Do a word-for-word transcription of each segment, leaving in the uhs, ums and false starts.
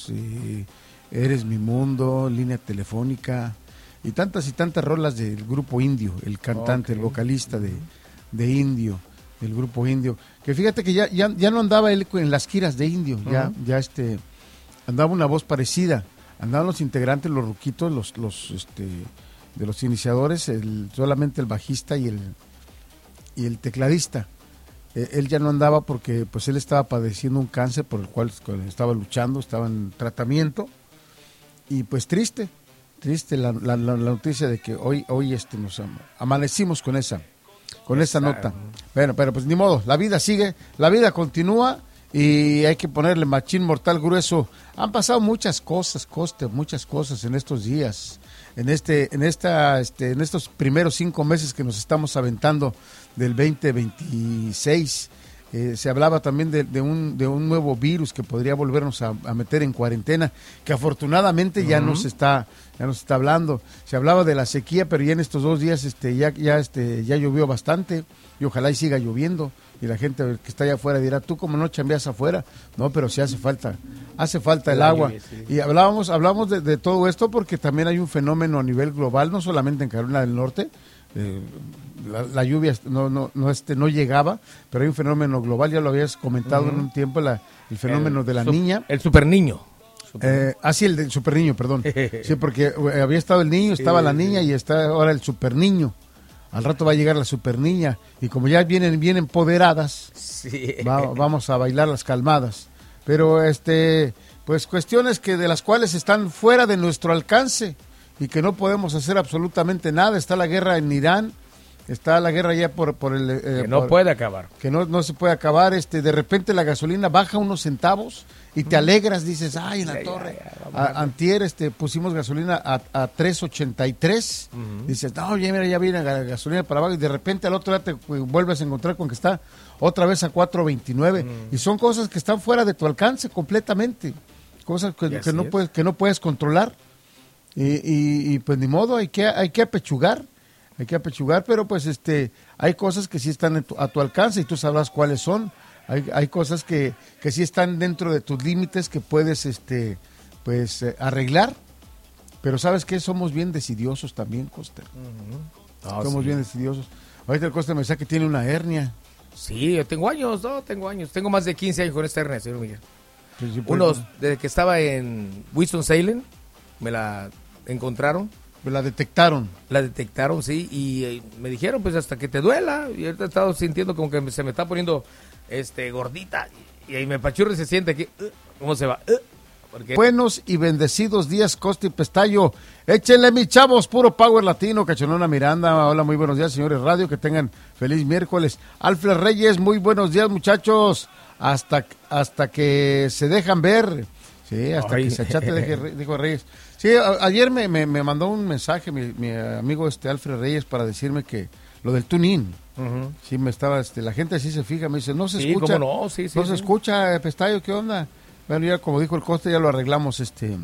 y Eres mi mundo, Línea Telefónica y tantas y tantas rolas del grupo Indio, el cantante, okay. el vocalista de, de Indio, del grupo Indio, que fíjate que ya, ya, ya no andaba él en las giras de Indio, uh-huh. ya, ya este, andaba una voz parecida, andaban los integrantes, los ruquitos, los, los este, de los iniciadores, el, solamente el bajista y el, y el tecladista. Eh, él ya no andaba porque pues él estaba padeciendo un cáncer por el cual estaba luchando, estaba en tratamiento, y pues triste, triste la, la, la noticia de que hoy, hoy este nos amanecimos con esa, con esa nota. Bueno, pero pues ni modo, la vida sigue, la vida continúa y hay que ponerle machín mortal grueso. Han pasado muchas cosas, coste, muchas cosas en estos días, en este, en esta, este, en estos primeros cinco meses que nos estamos aventando del veinte veintiséis. Eh, se hablaba también de, de, un, de un nuevo virus que podría volvernos a, a meter en cuarentena, que afortunadamente uh-huh. ya nos está ya nos está hablando. Se hablaba de la sequía, pero ya en estos dos días este ya ya este ya llovió bastante y ojalá y siga lloviendo y la gente que está allá afuera dirá, tú como no chambeas afuera. No, pero sí hace falta, hace falta el agua. Y hablábamos hablábamos de, de todo esto porque también hay un fenómeno a nivel global, no solamente en Carolina del Norte. Eh, la, la lluvia no no no este no llegaba, pero hay un fenómeno global, ya lo habías comentado uh-huh. en un tiempo, la, el fenómeno el, de la su, niña, el super niño, eh, ah sí, el del super niño, perdón, sí, porque había estado el niño, estaba sí, la niña sí. y está ahora el super niño. Al rato va a llegar la super niña y como ya vienen bien empoderadas, sí. va, vamos a bailar las calmadas, pero este pues cuestiones que de las cuales están fuera de nuestro alcance y que no podemos hacer absolutamente nada. Está la guerra en Irán, está la guerra ya por, por el... Eh, que no por, puede acabar. Que no, no se puede acabar, este de repente la gasolina baja unos centavos y te alegras, dices, ay, en la ya, torre. Ya, ya, a, antier este, pusimos gasolina a, a tres ochenta y tres, uh-huh. dices, no, ya mira, ya viene la gasolina para abajo y de repente al otro día te pues, vuelves a encontrar con que está otra vez a cuatro veintinueve uh-huh. y son cosas que están fuera de tu alcance completamente, cosas que, que, no, puedes, que no puedes controlar. Y, y, y pues ni modo, hay que hay que apechugar, hay que apechugar, pero pues este hay cosas que sí están tu, a tu alcance y tú sabrás cuáles son. Hay hay cosas que, que sí están dentro de tus límites que puedes este pues eh, arreglar, pero sabes que somos bien decidiosos también, Coster. Uh-huh. Oh, somos sí. bien decidiosos. Ahorita el Coster me dice que tiene una hernia. Sí, yo tengo años, no, tengo años, tengo más de quince años con esta hernia, señor Miguel. Pues sí, Unos desde que estaba en Winston-Salem me la encontraron. La detectaron. La detectaron, sí, y eh, me dijeron, pues hasta que te duela, y ahorita he estado sintiendo como que me, se me está poniendo este gordita, y, y ahí me pachurre se siente aquí, uh, ¿cómo se va? Uh, porque... Buenos y bendecidos días, Costa y Pestayo. Échenle, mis chavos, puro power latino. Cachanona Miranda, hola, muy buenos días, señores Radio, que tengan feliz miércoles. Alfred Reyes, muy buenos días, muchachos, hasta, hasta que se dejan ver. Sí, hasta Ay. que se achate, deje, dijo Reyes. Sí, a, ayer me, me, me mandó un mensaje mi, mi amigo este Alfred Reyes para decirme que lo del tune-in. Uh-huh. Sí, me estaba, este, la gente así se fija, me dice, no se sí, escucha, ¿cómo no? Sí, sí, no sí. se escucha, Pestayo, ¿qué onda? Bueno, ya como dijo el Coste, ya lo arreglamos, este,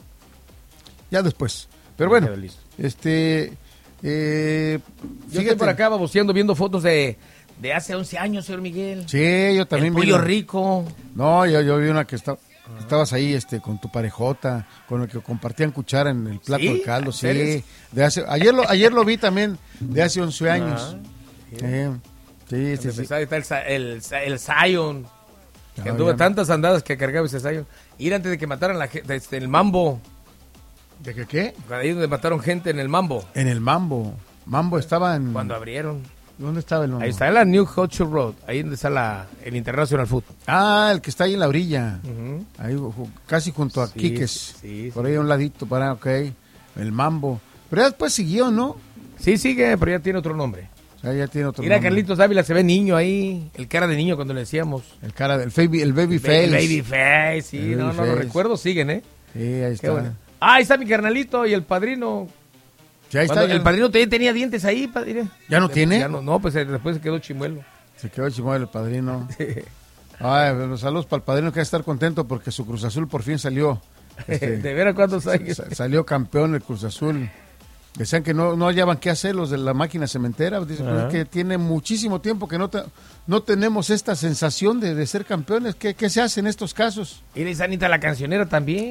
ya después. Pero bueno, este, eh, yo estoy por acá baboseando, viendo fotos de... de hace once años, señor Miguel. Sí, yo también vi. El pollo rico. No, yo, yo vi una que está... Estabas ahí este con tu parejota, con el que compartían cuchara en el plato ¿Sí? de caldo, sí. De hace, ayer lo ayer lo vi también de hace once años. Ah, eh, sí, sí, sí. Está el, el, el Zion, que no, anduvo tantas andadas que cargaba ese Zion. Ir antes de que mataran la gente, este, el Mambo. ¿De qué qué? Ahí donde mataron gente en el Mambo. En el Mambo. Mambo estaba en... Cuando abrieron. ¿Dónde estaba el Mambo? Ahí está en la New Culture Road, ahí donde está la, el International Food. Ah, el que está ahí en la orilla. Uh-huh. Ahí casi junto a sí, Quiques. Sí, sí, por ahí a un ladito, para, ok. El Mambo. Pero ya después siguió, ¿no? Sí, sigue, pero ya tiene otro nombre. O sea, ya tiene otro Mira, nombre. Carlitos Dávila se ve niño ahí, el cara de niño cuando le decíamos. El cara del baby, el baby el face. El baby face, sí, el no, baby no, face. los recuerdos siguen, ¿eh? Sí, ahí está. Bueno. Ah, ahí está mi carnalito y el padrino. Sí, ahí está, el padrino todavía tenía dientes ahí, padre. ¿Ya no tiene? Ya no, no, pues después se quedó chimuelo. Se quedó chimuelo el padrino. Ay, los saludos para el padrino que va a estar contento porque su Cruz Azul por fin salió. Este, ¿De veras cuántos años? Salió campeón el Cruz Azul. Decían que no, no hallaban qué hacer los de la máquina cementera. Dicen pues, que tiene muchísimo tiempo que no, te, no tenemos esta sensación de, de ser campeones. ¿Qué, ¿Qué se hace en estos casos? Y Sanita la cancionera también.